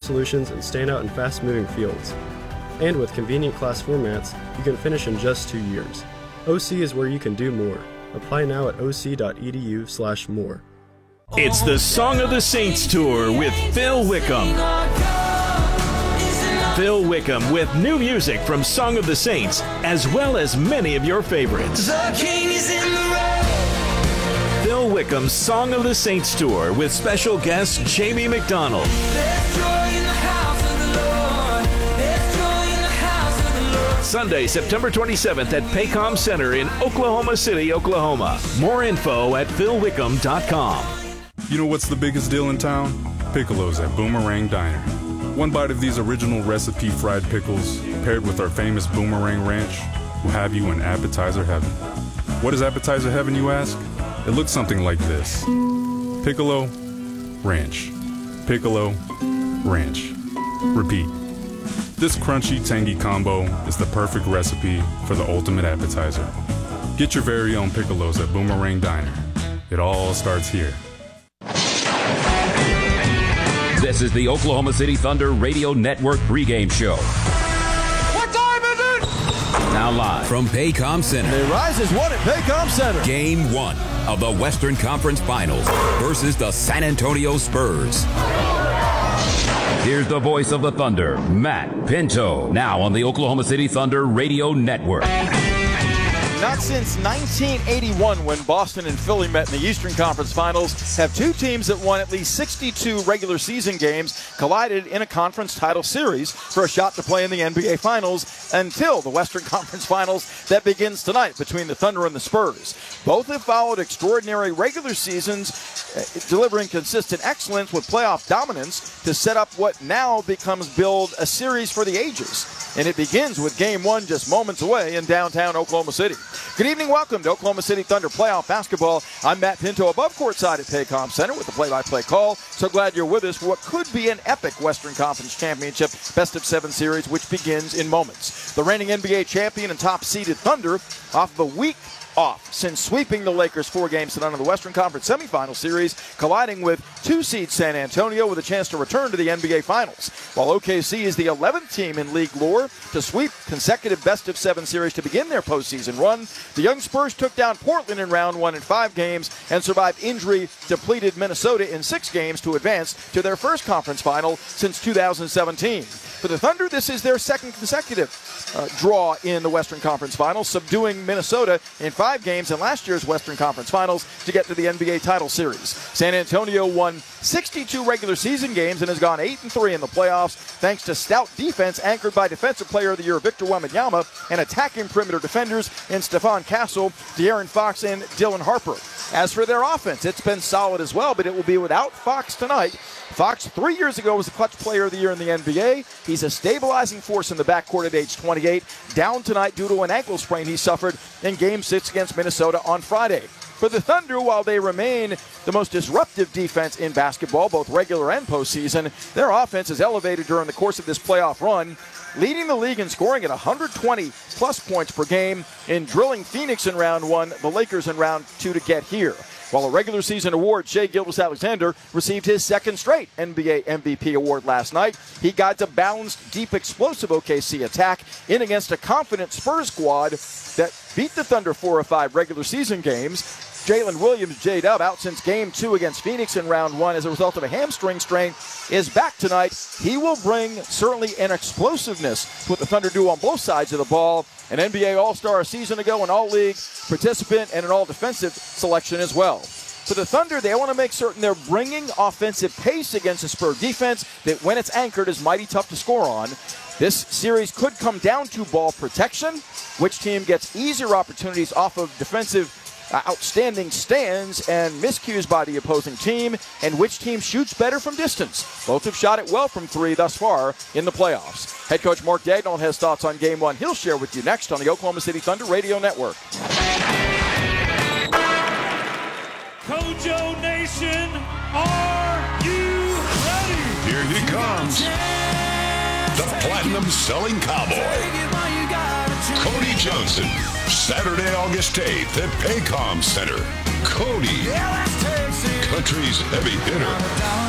solutions and stand out in fast-moving fields. And with convenient class formats, you can finish in just 2 years. OC is where you can do more. Apply now at oc.edu/more. It's the Song of the Saints Tour with Phil Wickham. Phil Wickham with new music from Song of the Saints, as well as many of your favorites. The King is in the road. Phil Wickham's Song of the Saints Tour with special guest Jamie McDonald. There's joy in the house of the Lord. There's joy in the house of the Lord. Sunday, September 27th at Paycom Center in Oklahoma City, Oklahoma. More info at philwickham.com. You know what's the biggest deal in town? Piccolos at Boomerang Diner. One bite of these original recipe fried pickles, paired with our famous Boomerang Ranch, will have you in appetizer heaven. What is appetizer heaven, you ask? It looks something like this. Piccolo, ranch. Piccolo, ranch. Repeat. This crunchy, tangy combo is the perfect recipe for the ultimate appetizer. Get your very own Piccolos at Boomerang Diner. It all starts here. This is the Oklahoma City Thunder Radio Network pregame show. What time is it? Now live from Paycom Center. The Rise is won at Paycom Center. Game 1 of the Western Conference Finals versus the San Antonio Spurs. Here's the voice of the Thunder, Matt Pinto, now on the Oklahoma City Thunder Radio Network. Not since 1981, when Boston and Philly met in the Eastern Conference Finals, have two teams that won at least 62 regular season games collided in a conference title series for a shot to play in the NBA Finals until the Western Conference Finals that begins tonight between the Thunder and the Spurs. Both have followed extraordinary regular seasons, delivering consistent excellence with playoff dominance to set up what now becomes billed a series for the ages. And it begins with Game 1 just moments away in downtown Oklahoma City. Good evening, welcome to Oklahoma City Thunder playoff basketball. I'm Matt Pinto above courtside at Paycom Center with the play-by-play call. So glad you're with us for what could be an epic Western Conference Championship best-of-7 series, which begins in moments. The reigning NBA champion and top-seeded Thunder off of a week off since sweeping the Lakers 4-0 in the Western Conference semifinal series, colliding with 2-seed San Antonio with a chance to return to the NBA Finals. While OKC is the 11th team in league lore to sweep consecutive best-of-7 series to begin their postseason run, the young Spurs took down Portland in round 1 in 5 games and survived injury-depleted Minnesota in 6 games to advance to their first conference final since 2017. For the Thunder, this is their second consecutive draw in the Western Conference Finals, subduing Minnesota in 5 games in last year's Western Conference Finals to get to the NBA title series. San Antonio won 62 regular season games and has gone 8-3 in the playoffs thanks to stout defense anchored by Defensive Player of the Year Victor Wembanyama and attacking perimeter defenders in Stephon Castle, De'Aaron Fox, and Dylan Harper. As for their offense, it's been solid as well, but it will be without Fox tonight. Fox 3 years ago was the clutch player of the year in the NBA. He's a stabilizing force in the backcourt at age 28, down tonight due to an ankle sprain he suffered in Game 6 against Minnesota on Friday. For the Thunder, while they remain the most disruptive defense in basketball, both regular and postseason, their offense is elevated during the course of this playoff run, leading the league in scoring at 120-plus points per game in drilling Phoenix in round 1, the Lakers in round 2 to get here. While a regular season award, Shai Gilgeous-Alexander received his second straight NBA MVP award last night. He guides a balanced, deep, explosive OKC attack in against a confident Spurs squad that beat the Thunder 4 of 5 regular season games. Jalen Williams, J-Dub, out since Game 2 against Phoenix in round 1 as a result of a hamstring strain, is back tonight. He will bring certainly an explosiveness to what the Thunder do on both sides of the ball. An NBA All-Star a season ago, an All-League participant, and an All-Defensive selection as well. For the Thunder, they want to make certain they're bringing offensive pace against a Spur defense that, when it's anchored, is mighty tough to score on. This series could come down to ball protection. Which team gets easier opportunities off of defensive outstanding stands and miscues by the opposing team, and which team shoots better from distance. Both have shot it well from 3 thus far in the playoffs. Head coach Mark Daigneault has thoughts on Game 1. He'll share with you next on the Oklahoma City Thunder Radio Network. Kojo Nation, are you ready? Here he comes. The Platinum Selling Cowboy, Cody Johnson. Saturday, August 8th at Paycom Center. Cody, country's heavy hitter.